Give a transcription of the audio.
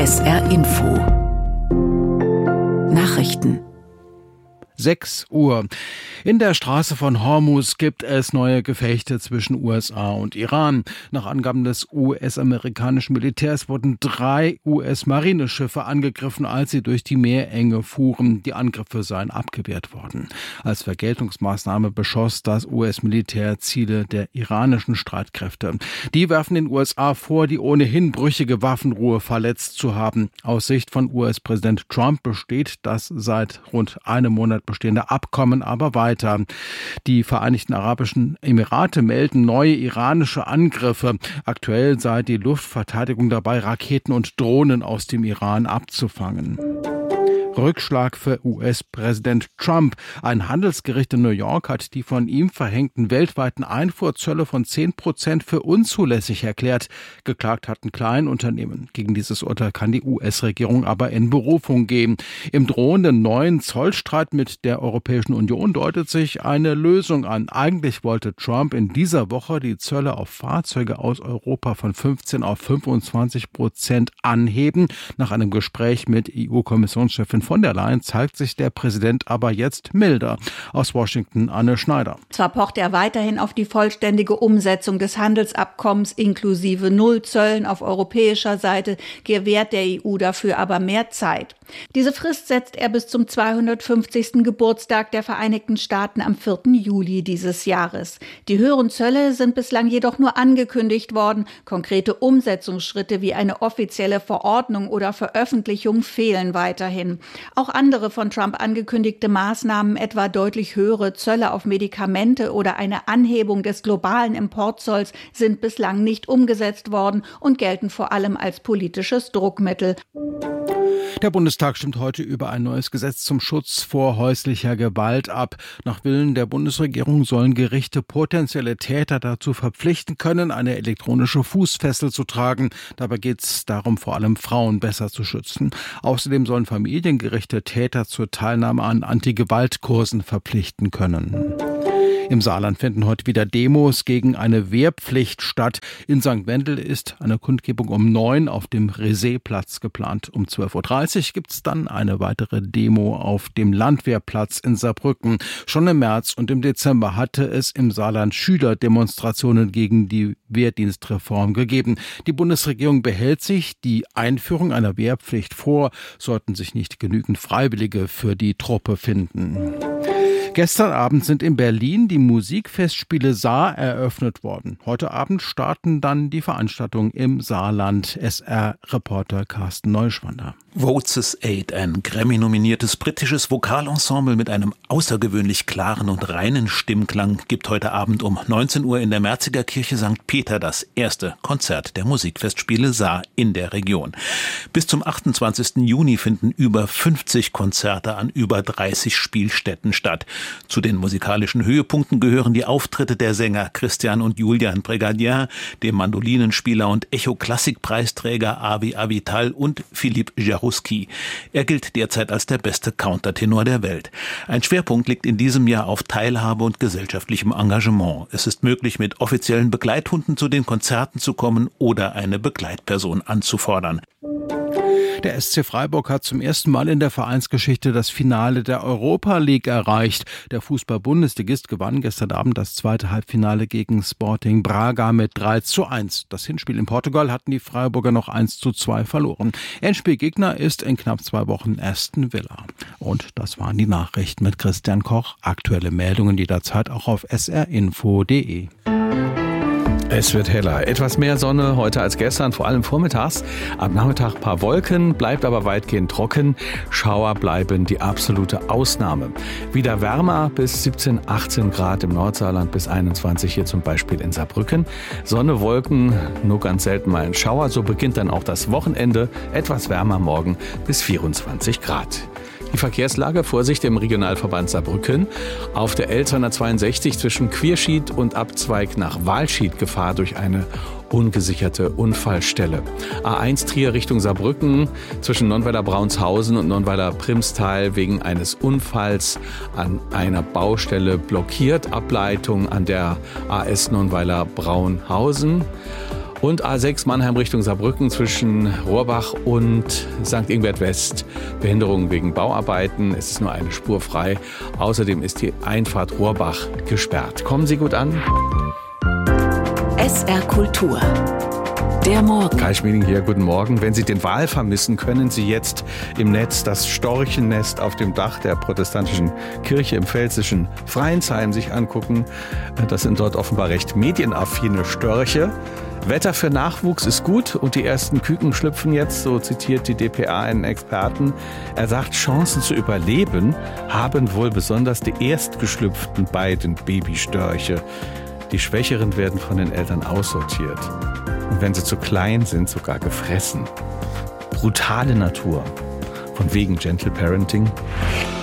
SR Info Nachrichten 6 Uhr. In der Straße von Hormuz gibt es neue Gefechte zwischen USA und Iran. Nach Angaben des US-amerikanischen Militärs wurden 3 US-Marineschiffe angegriffen, als sie durch die Meerenge fuhren. Die Angriffe seien abgewehrt worden. Als Vergeltungsmaßnahme beschoss das US-Militär Ziele der iranischen Streitkräfte. Die werfen den USA vor, die ohnehin brüchige Waffenruhe verletzt zu haben. Aus Sicht von US-Präsident Trump besteht das seit rund einem Monat bestehende Abkommen aber weiter. Die Vereinigten Arabischen Emirate melden neue iranische Angriffe. Aktuell sei die Luftverteidigung dabei, Raketen und Drohnen aus dem Iran abzufangen. Rückschlag für US-Präsident Trump. Ein Handelsgericht in New York hat die von ihm verhängten weltweiten Einfuhrzölle von 10% für unzulässig erklärt. Geklagt hatten Kleinunternehmen. Gegen dieses Urteil kann die US-Regierung aber in Berufung gehen. Im drohenden neuen Zollstreit mit der Europäischen Union deutet sich eine Lösung an. Eigentlich wollte Trump in dieser Woche die Zölle auf Fahrzeuge aus Europa von 15 auf 25% anheben. Nach einem Gespräch mit EU-Kommissionschefin von der Leyen zeigt sich der Präsident aber jetzt milder. Aus Washington Anne Schneider. Zwar pocht er weiterhin auf die vollständige Umsetzung des Handelsabkommens inklusive Nullzöllen auf europäischer Seite, gewährt der EU dafür aber mehr Zeit. Diese Frist setzt er bis zum 250. Geburtstag der Vereinigten Staaten am 4. Juli dieses Jahres. Die höheren Zölle sind bislang jedoch nur angekündigt worden. Konkrete Umsetzungsschritte wie eine offizielle Verordnung oder Veröffentlichung fehlen weiterhin. Auch andere von Trump angekündigte Maßnahmen, etwa deutlich höhere Zölle auf Medikamente oder eine Anhebung des globalen Importzolls, sind bislang nicht umgesetzt worden und gelten vor allem als politisches Druckmittel. Der Bundestag stimmt heute über ein neues Gesetz zum Schutz vor häuslicher Gewalt ab. Nach Willen der Bundesregierung sollen Gerichte potenzielle Täter dazu verpflichten können, eine elektronische Fußfessel zu tragen. Dabei geht es darum, vor allem Frauen besser zu schützen. Außerdem sollen Familiengerichte Täter zur Teilnahme an Anti-Gewalt-Kursen verpflichten können. Im Saarland finden heute wieder Demos gegen eine Wehrpflicht statt. In St. Wendel ist eine Kundgebung um 9 auf dem Resee-Platz geplant. Um 12.30 Uhr gibt es dann eine weitere Demo auf dem Landwehrplatz in Saarbrücken. Schon im März und im Dezember hatte es im Saarland Schülerdemonstrationen gegen die Wehrdienstreform gegeben. Die Bundesregierung behält sich die Einführung einer Wehrpflicht vor, sollten sich nicht genügend Freiwillige für die Truppe finden. Gestern Abend sind in Berlin die Musikfestspiele Saar eröffnet worden. Heute Abend starten dann die Veranstaltungen im Saarland. SR-Reporter Carsten Neuschwander. Voices 8, ein Grammy-nominiertes britisches Vokalensemble mit einem außergewöhnlich klaren und reinen Stimmklang, gibt heute Abend um 19 Uhr in der Merziger Kirche St. Peter das erste Konzert der Musikfestspiele Saar in der Region. Bis zum 28. Juni finden über 50 Konzerte an über 30 Spielstätten statt. Zu den musikalischen Höhepunkten gehören die Auftritte der Sänger Christian und Julian Brigadier, dem Mandolinenspieler und Echo-Klassik-Preisträger Avi Avital und Philippe Jarouski. Er gilt derzeit als der beste Countertenor der Welt. Ein Schwerpunkt liegt in diesem Jahr auf Teilhabe und gesellschaftlichem Engagement. Es ist möglich, mit offiziellen Begleithunden zu den Konzerten zu kommen oder eine Begleitperson anzufordern. Der SC Freiburg hat zum ersten Mal in der Vereinsgeschichte das Finale der Europa League erreicht. Der Fußball-Bundesligist gewann gestern Abend das zweite Halbfinale gegen Sporting Braga mit 3:1. Das Hinspiel in Portugal hatten die Freiburger noch 1:2 verloren. Endspielgegner ist in knapp 2 Wochen Aston Villa. Und das waren die Nachrichten mit Christian Koch. Aktuelle Meldungen jederzeit auch auf srinfo.de. Es wird heller. Etwas mehr Sonne heute als gestern, vor allem vormittags. Am Nachmittag ein paar Wolken, bleibt aber weitgehend trocken. Schauer bleiben die absolute Ausnahme. Wieder wärmer bis 17, 18 Grad im Nordsaarland, bis 21 hier zum Beispiel in Saarbrücken. Sonne, Wolken, nur ganz selten mal ein Schauer. So beginnt dann auch das Wochenende. Etwas wärmer morgen bis 24 Grad. Die Verkehrslage, Vorsicht im Regionalverband Saarbrücken. Auf der L262 zwischen Quierschied und Abzweig nach Wahlschied Gefahr durch eine ungesicherte Unfallstelle. A1 Trier Richtung Saarbrücken zwischen Nonnweiler-Braunshausen und Nonnweiler-Primstal wegen eines Unfalls an einer Baustelle blockiert. Ableitung an der AS Nonnweiler-Braunhausen. Und A6 Mannheim Richtung Saarbrücken zwischen Rohrbach und St. Ingbert West. Behinderungen wegen Bauarbeiten. Es ist nur eine Spur frei. Außerdem ist die Einfahrt Rohrbach gesperrt. Kommen Sie gut an. SR Kultur. Der Morgen. Kai Schmieding hier, guten Morgen. Wenn Sie den Wal vermissen, können Sie jetzt im Netz das Storchennest auf dem Dach der protestantischen Kirche im pfälzischen Freinsheim sich angucken. Das sind dort offenbar recht medienaffine Störche. Wetter für Nachwuchs ist gut und die ersten Küken schlüpfen jetzt, so zitiert die dpa einen Experten. Er sagt, Chancen zu überleben haben wohl besonders die erstgeschlüpften beiden Babystörche. Die Schwächeren werden von den Eltern aussortiert. Und wenn sie zu klein sind, sogar gefressen. Brutale Natur. Von wegen Gentle Parenting.